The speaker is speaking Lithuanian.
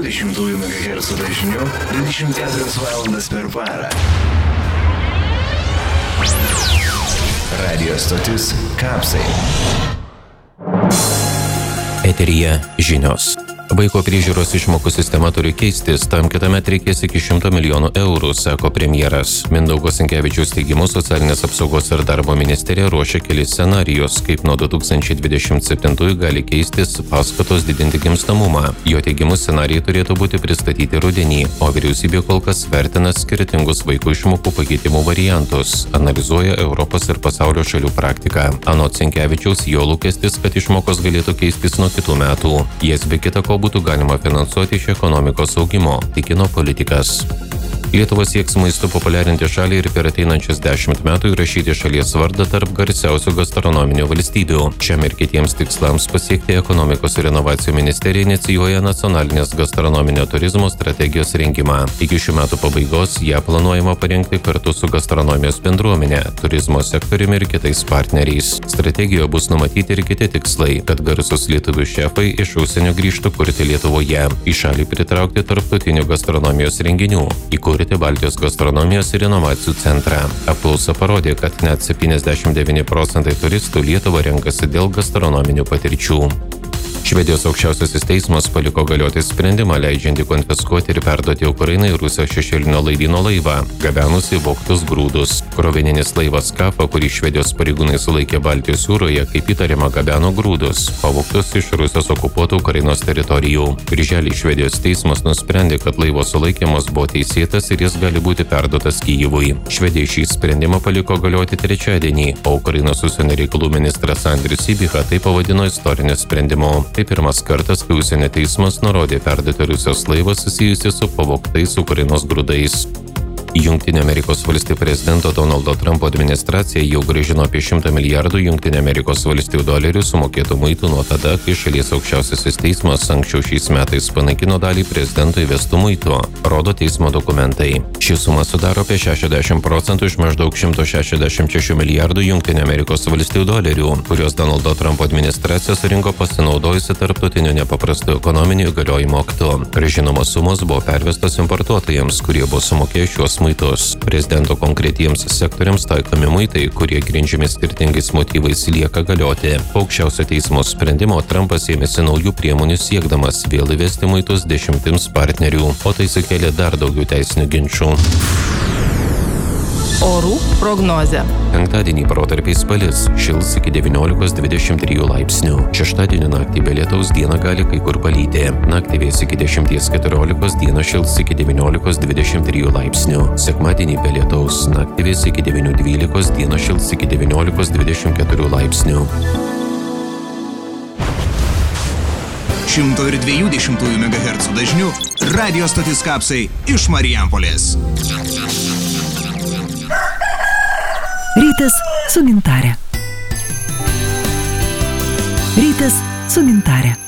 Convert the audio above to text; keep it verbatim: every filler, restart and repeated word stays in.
dvidešimt megahercų dažniu dvidešimt keturias valandas per parą. Radio stotis Kapsai. Eteryje žinios. Vaiko priežiūros išmokų sistema turi keistis, tam kitąmet reikės iki šimto milijonų eurų, sako premjeras. Mindaugo Sinkevičiaus teigimu, socialinės apsaugos ir darbo ministerija ruošia kelis scenarijus, kaip nuo du tūkstančiai dvidešimt septintųjų gali keistis paskatos didinti gimstamumą. Jo teigimu, scenarijai turėtų būti pristatyti rudenį, o vyriausybė kol kas vertina skirtingus vaiko išmokų pakeitimų variantus, analizuoja Europos ir pasaulio šalių praktiką. Anot Sinkevičiaus, jo lūkestis, kad išmokos galėtų keistis nuo kitų metų. Jas be kita ko būtų galima finansuoti iš ekonomikos augimo, tikino politikas. Lietuva sieks maistu populiarinti šalį ir per ateinančius dešimt metų įrašyti šalies vardą tarp garsiausių gastronominių valstybių. Šiam ir kitiems tikslams pasiekti ekonomikos ir inovacijų ministerija inicijuoja nacionalinės gastronominio turizmo strategijos rengimą. Iki šių metų pabaigos ją planuojama parengti kartu su gastronomijos bendruomenė, turizmo sektoriumi ir kitais partneriais. Strategijoje bus numatyti ir kiti tikslai, kad garsus lietuvių šefai iš užsienio grįžtų kurti Lietuvoje, į šalį pritraukti tarptautinių gastronomijos renginių, įkurti Baltijos gastronomijos ir inovacijų centrą. Apklausa parodė, kad net septyniasdešimt devyni procentai turistų Lietuvą renkasi dėl gastronominių patirčių. Švedijos aukščiausiasis teismas paliko galioti sprendimą, leidžiantį konfiskuoti ir perduoti Ukrainai Rusijos šešėlinio laivyno laivą, gabenusį vogtus grūdus. Krovininis laivas Kafa, kurį Švedijos pareigūnai sulaikė Baltijos jūroje, kaip įtariama gabeno grūdus, pavogtus iš Rusijos okupuotų Ukrainos teritorijų. Birželį Švedijos teismas nusprendė, kad laivo sulaikymas buvo teisėtas ir jis gali būti perduotas Kyjivui. Švedija šį sprendimą paliko galioti trečiadienį, o Ukrainos užsienio reikalų ministras Andrius Sybiha tai pavadino istoriniu sprendimu. Tai pirmas kartas, kai užsienio teismas nurodė perduoti Rusijos laivą susijusį su pavogtais Ukrainos grūdais. Jungtinių Amerikos valstijų prezidento Donaldo Trumpo administracija jau grąžino apie šimtą milijardų Jungtinių Amerikos valstijų dolerių sumokėtų muitų nuo tada, kai šalies aukščiausiasis teismas anksčiau šiais metais panaikino dalį prezidento įvestų muitų, rodo teismo dokumentai. Ši suma sudaro apie šešiasdešimt procentų iš maždaug šimto šešiasdešimt šešių milijardų Jungtinių Amerikos valstijų dolerių, kuriuos Donaldo Trumpo administracija surinko pasinaudojusi tarptautiniu nepaprastu ekonominiu įgaliojimo aktu. Grąžinamos sumos buvo pervestos importuotojams, kurie buvo sumokėję šiuos muitus. Prezidento konkretiems sektoriams taikomi muitai, kurie grindžiami skirtingais motyvais, lieka galioti. Po aukščiausio teismo sprendimo Trumpas ėmėsi naujų priemonių siekdamas vėl įvesti muitus dešimtims partnerių, o tai sukėlė dar daugiau teisinių ginčų. Orų prognozė. Penktadienį protarpiais palis, šils iki devyniolikos dvidešimt trijų laipsnių. Šeštadienį naktį be lietaus, dieną gali kai kur palyti. Naktį vės iki dešimties keturiolikos, dieną šils iki devyniolikos dvidešimt trijų laipsnių. Sekmadienį be lietaus, naktį vės iki devynių dvylikos, dieną šils iki devyniolikos dvidešimt keturių laipsnių. šimto dviejų dešimtųjų megahercų dažniu radio stotis Kapsai iš Marijampolės. Rytas su Gintare. Rytas su Gintare.